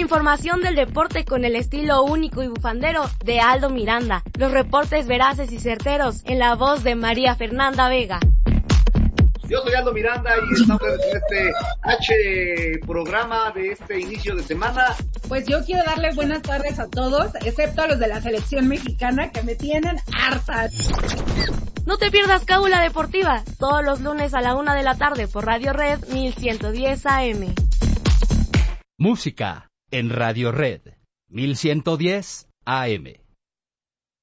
información del deporte con el estilo único y bufandero de Aldo Miranda. Los reportes veraces y certeros en la voz de María Fernanda Vega. Yo soy Aldo Miranda y estamos en este programa de este inicio de semana. Pues yo quiero darle buenas tardes a todos, excepto a los de la selección mexicana que me tienen harta. No te pierdas Cábula Deportiva, todos los lunes a la 1 de la tarde por Radio Red 1110 AM. Música en Radio Red 1110 AM.